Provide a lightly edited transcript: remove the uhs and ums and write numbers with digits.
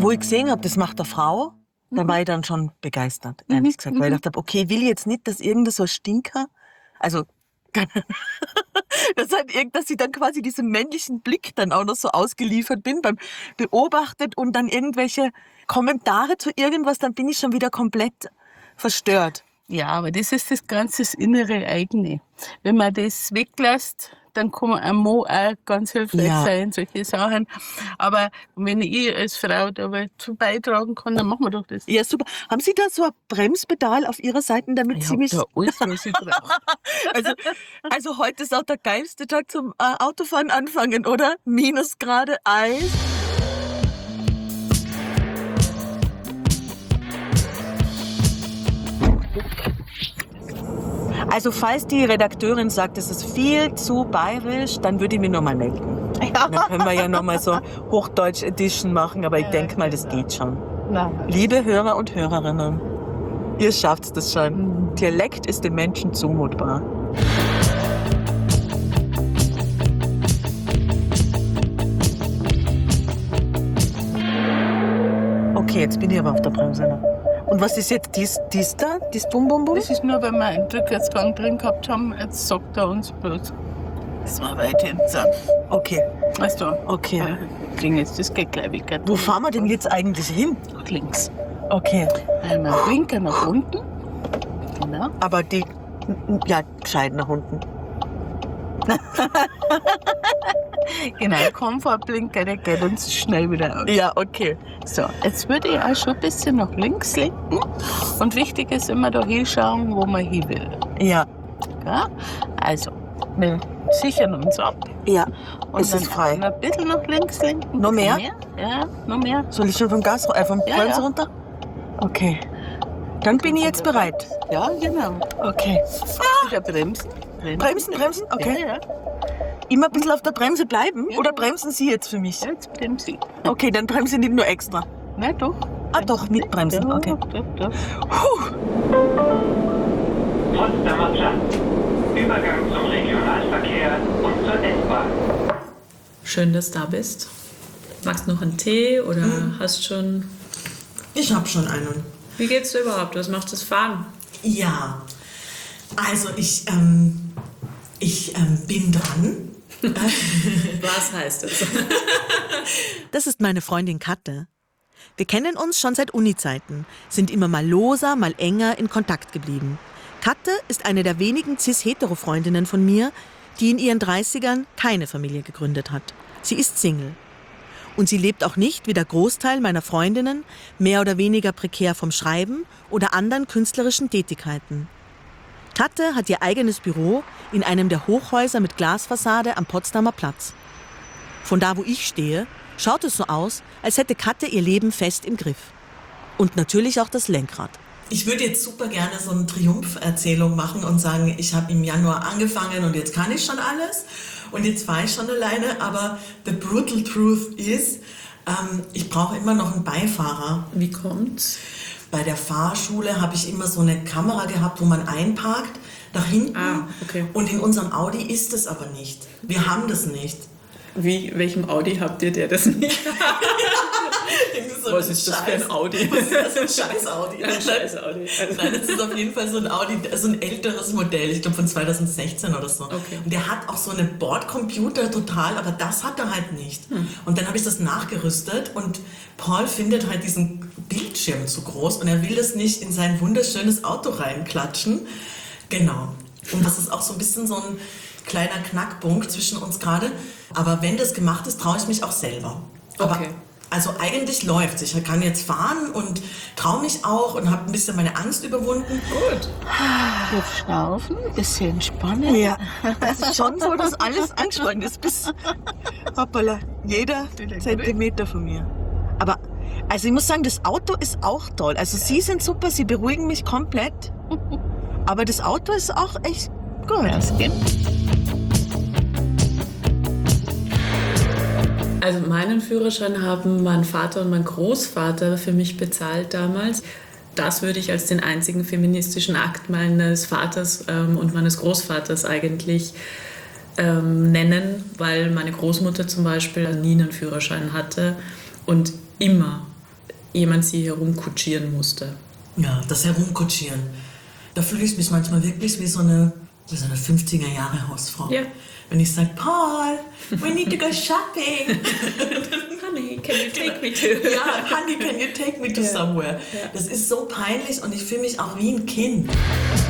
wo ich gesehen habe, das macht eine Frau, da war ich dann schon begeistert, ehrlich gesagt. Weil ich dachte, okay, ich will jetzt nicht, dass irgendein so ein Stinker, also dass ich dann quasi diesem männlichen Blick dann auch noch so ausgeliefert bin, beim beobachtet und dann irgendwelche Kommentare zu irgendwas, dann bin ich schon wieder komplett verstört. Ja, aber das ist das ganze innere Eigene. Wenn man das weglässt, dann kann man einem Mann auch ganz hilfreich sein, solche Sachen. Aber wenn ich als Frau dazu beitragen kann, dann machen wir doch das. Ja, super. Haben Sie da so ein Bremspedal auf Ihrer Seite, damit Sie mich... Da alles, was ich brauche. Also heute ist auch der geilste Tag zum Autofahren anfangen, oder? Minusgrade Eis. Also falls die Redakteurin sagt, es ist viel zu bayerisch, dann würde ich mich nochmal melden. Ja. Dann können wir ja nochmal so Hochdeutsch-Edition machen, aber ich denke mal, das geht schon. Nein. Liebe Hörer und Hörerinnen, ihr schafft das schon. Dialekt ist den Menschen zumutbar. Okay, jetzt bin ich aber auf der Bremse. Und was ist jetzt dies da? Dies Bum-Bum-Bum? Das ist nur, wenn wir einen Rückwärtsgang drin gehabt haben, jetzt sagt er uns bloß, dass wir weiter sind. Okay. Weißt du? Okay. Kriegen jetzt, das geht gleich weg. Wo fahren wir denn jetzt eigentlich hin? Nach links. Okay. Einmal Blinker nach unten. Genau. Aber die, ja, gescheit nach unten. Genau, Komfortblinker, der geht uns schnell wieder aus. Ja, okay. So, jetzt würde ich auch schon ein bisschen nach links lenken. Und wichtig ist immer da hinschauen, wo man hin will. Ja. Ja? Also, wir sichern uns ab. Ja, und es ist frei. Ein bisschen nach links lenken. Noch mehr? Ja, noch mehr. Soll ich schon vom Bremse runter? Okay. Dann bin ich jetzt bereit. Ja, genau. Okay. Wieder bremsen. Bremsen? Okay. Ja. Immer ein bisschen auf der Bremse bleiben? Ja. Oder bremsen Sie jetzt für mich? Jetzt bremse ich. Okay, dann bremse ich nicht nur extra. Nein, doch. Doch, mit Bremsen. Ja, Okay. Doch. Potsdamer Platz. Übergang zum Regionalverkehr und zur S-Bahn. Schön, dass du da bist. Magst du noch einen Tee oder hast schon... Ich habe schon einen. Wie geht's dir überhaupt? Was macht das Fahren? Ja, also ich bin dran. Was heißt das? Das ist meine Freundin Katte. Wir kennen uns schon seit Uni-Zeiten, sind immer mal loser, mal enger in Kontakt geblieben. Katte ist eine der wenigen cis-hetero-Freundinnen von mir, die in ihren 30ern keine Familie gegründet hat. Sie ist Single. Und sie lebt auch nicht, wie der Großteil meiner Freundinnen, mehr oder weniger prekär vom Schreiben oder anderen künstlerischen Tätigkeiten. Katte hat ihr eigenes Büro in einem der Hochhäuser mit Glasfassade am Potsdamer Platz. Von da, wo ich stehe, schaut es so aus, als hätte Katte ihr Leben fest im Griff. Und natürlich auch das Lenkrad. Ich würde jetzt super gerne so eine Triumpherzählung machen und sagen, ich habe im Januar angefangen und jetzt kann ich schon alles und jetzt fahre ich schon alleine, aber the brutal truth is, ich brauche immer noch einen Beifahrer. Wie kommt's? Bei der Fahrschule habe ich immer so eine Kamera gehabt, wo man einparkt, nach hinten. Okay. Und in unserem Audi ist es aber nicht. Wir haben das nicht. Welchem Audi habt ihr der das nicht? So Was ist das für ein Audi? Was ist das für ein scheiß Audi? Ein scheiß Audi. Nein, das ist auf jeden Fall so ein Audi, so ein älteres Modell, ich glaube von 2016 oder so. Okay. Und der hat auch so einen Bordcomputer total, aber das hat er halt nicht. Und dann habe ich das nachgerüstet und Paul findet halt diesen Bildschirm zu groß und er will das nicht in sein wunderschönes Auto reinklatschen. Genau. Und das ist auch so ein bisschen so ein kleiner Knackpunkt zwischen uns gerade. Aber wenn das gemacht ist, traue ich mich auch selber. Aber Okay. Also eigentlich läuft's. Ich kann jetzt fahren und traue mich auch und habe ein bisschen meine Angst überwunden. Gut. Jetzt schnaufen, bisschen entspannen. Ja, das ist schon so, dass alles angespannt ist. Bis, hoppala, jeder Zentimeter von mir. Aber, also ich muss sagen, das Auto ist auch toll. Also Sie sind super, Sie beruhigen mich komplett. Aber das Auto ist auch echt gut. Das geht. Also meinen Führerschein haben mein Vater und mein Großvater für mich bezahlt damals. Das würde ich als den einzigen feministischen Akt meines Vaters und meines Großvaters eigentlich nennen, weil meine Großmutter zum Beispiel nie einen Führerschein hatte und immer jemand sie herumkutschieren musste. Ja, das Herumkutschieren. Da fühle ich mich manchmal wirklich wie so eine 50er-Jahre-Hausfrau. Ja. Wenn ich sage, Paul, we need to go shopping. Honey, can you take me to? Ja, Honey, can you take me to somewhere? Ja. Das ist so peinlich und ich fühle mich auch wie ein Kind.